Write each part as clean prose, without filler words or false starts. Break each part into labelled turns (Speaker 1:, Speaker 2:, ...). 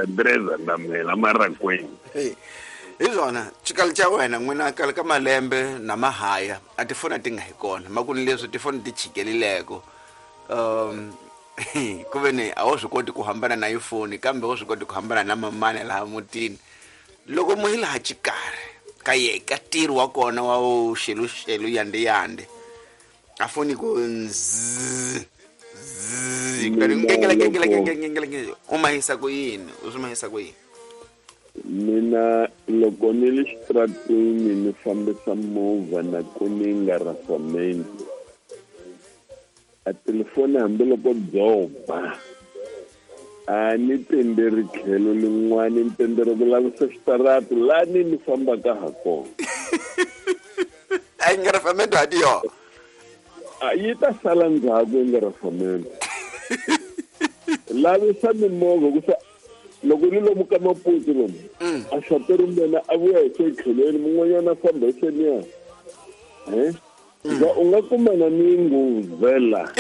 Speaker 1: Andreza Ndamela Marakweni.
Speaker 2: Izona chikali cha wena n'wina kale ka malembe na mahaya a tifoni ti nga hi kona makuni leswi tifoni ti chikelileko ku ve ni a wo swi koti ku hambana na ifoni kambe wo swi koti ku hambana na mamani laha mutini loko mo hi laha chikarhi ka ye ka tiro wa kona wa wo xelu yande a foni ku ngengela uma hisa ku yini usumahisa ku yini
Speaker 1: Mina loko ni le xitratini ni fambisa movha na ku ni nga rafamenti a telefoni hambiloko dzomba a ni tenderi tlhelo lin'wana ni tenderi ku lavisa xitarata laha ni fambaka ha kona
Speaker 2: a yi nga rafamenti hadi yo
Speaker 1: a yi ta sala ndzhaku yi nga rafamenti lavisa mimovha kusa loko ni lomu ka maputsu lomu a xateri mbena a vuya hi tlhelweni mun'wanyana a famba hi xeniya u nga kumana ni nguvela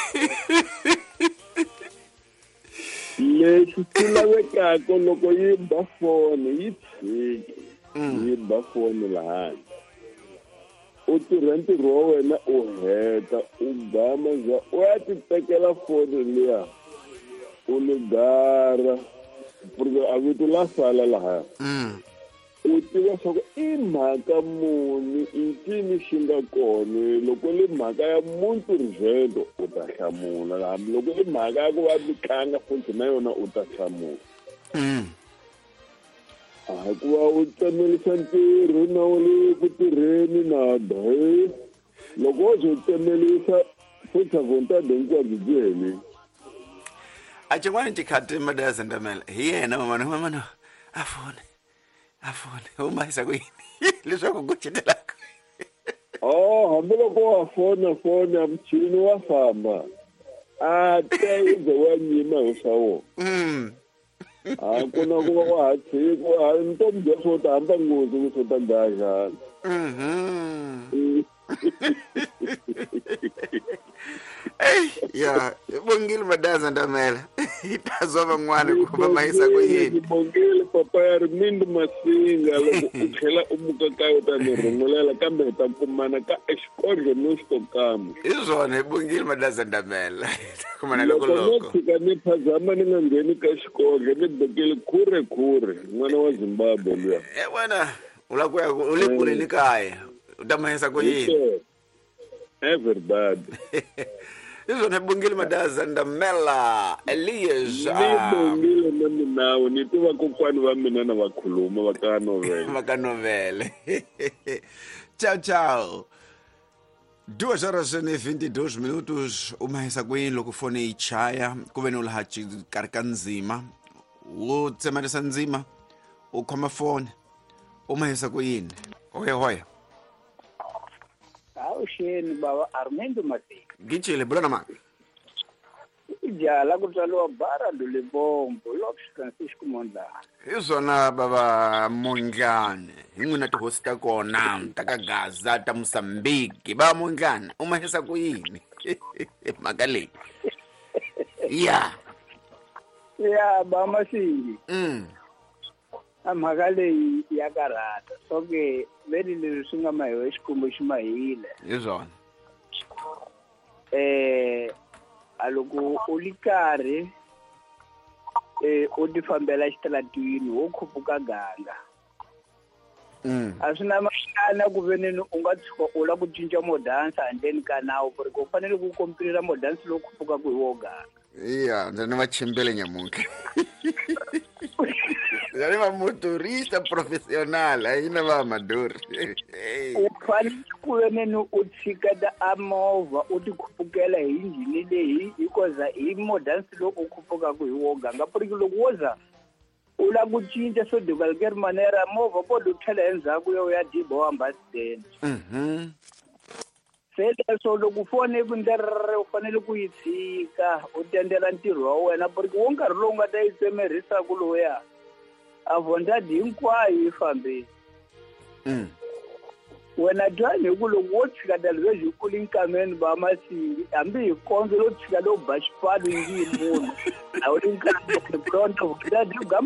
Speaker 1: lexi swi lavekaka loko yi ba foni yi tshiki yi ba foni lahani u tirha ntirho wa wena u heta u gama za u ya ti tekela foni liya u ligara porque a vito la sala laha u tiva swa ku i mhaka muni i ncini xi nga kona loko le mhaka ya muntu rizento u ta hlamula hambi loko i mhaka ya ku va mitlanga futhi na yona u ta hlamula hikuva u tsemelisa ntirho na u le ku tirheni na dayi loko wo byi tsemelisa futhi avontade hinkwabyo byi helini
Speaker 2: a cin'wana tikhati Madaya Ndamela hi yena mamano afone u mahisa ku yini leswaku ku citelaka
Speaker 1: hambiloko wa fona mchini wa famba a teize wa nyima hi swa wona ku na ku va wa ha tshiki ntomi bya swo ta hamba nghozi ku swo ta daya
Speaker 2: ya bongile Madaya Ndamela itazova n'wana ku va mahisa ku yini
Speaker 1: bongile papa ya ri mindi masinga loko u tlhela u muka ka yo ta ni rhungulela kambe hi ta kumana ka exikondlo no xitokama
Speaker 2: hi swona bongile Madaya Ndamela kumana loko
Speaker 1: fika ni phazama ni nga ngheni ka xikondlo ni bekile khure n'wana wa Zimbabwe luya
Speaker 2: wena u la ku ya u le kule ni kaya u ta mahisa ku yini
Speaker 1: everybody
Speaker 2: izona bongile Madaya Ndamela Elias
Speaker 1: ni bongile na minawu ni tiva kokwani va mina na va khuluma va ka
Speaker 2: novele ciao 2:22 minutos umahisa ku yini loko foni yi chaya ku ve ni u laha xikarhi ka ndzima wo tsemerisa ndzima u khoma foni u mahisa ku yini hoya
Speaker 3: Sheni baba Armando Masika.
Speaker 2: Gicile bulana maki.
Speaker 3: Ijala kutsaliwa bara dole bombo Lobs Francisco Mondlane.
Speaker 2: Izona baba Mondlane. Inguna ti hosta kona ta ka Gaza ta Mozambique ba Mondlane umahisa ku yini? Magale. Yeah.
Speaker 3: Ya ba Masingi. Amhaka leyi ya karata so ke veri leswi swi nga mahiwe xikombo xi mahile
Speaker 2: hi swona
Speaker 3: a loko u li karhi u ti fambela xitalatini wo khupuka ganga a swi na maxana ku veneni u nga tshuka u la ku cinca modansi handleni ka nawu ku ri ku fanele ku kompirira modansi lowu khupukaka hi wo ganga
Speaker 2: iya ndzi ni va chimbele nyamuka yani va motorista professional ayina va amadori
Speaker 3: u fanele ku veneni u tshiketa a movha u ti khupukela hi injini leyi hikoza hi modansi lowu u khupukaka hi wo ganga puriki loko wo za u la ku cinca swo developera manera movha pode u tlhela endzhaku yo ya diba wa ambassador se leswo loko foni ku nderere u fanele ku yi tshika u tendela ntirho wa wena puriki wo nkarhi lowu nga ta yi tsemerisa ku loya a vondadi hinkwayo yi fambeni wena dyani hi ku loko wo tshika talivhezi yi kuli nkameni va Masingi hambi hi kondzo lo tshika lo ba xipano yi ngi yi munhu a wu ri nkarhi pronto